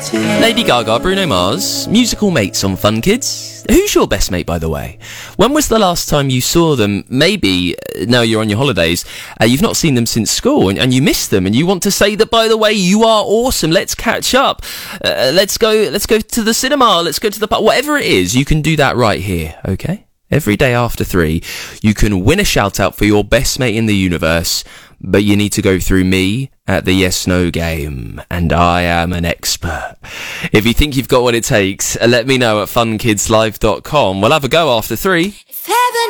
Lady Gaga, Bruno Mars, musical mates on Fun Kids. Who's your best mate, by the way? When was the last time you saw them? Maybe, now you're on your holidays, you've not seen them since school and you miss them and you want to say that, by the way, you are awesome, let's catch up, let's go to the cinema, let's go to the pub, whatever it is, you can do that right here, okay? Every day after 3, you can win a shout out for your best mate in the universe, but you need to go through me at the Yes No game, and I am an expert. If you think you've got what it takes, let me know at funkidslive.com. We'll have a go after 3.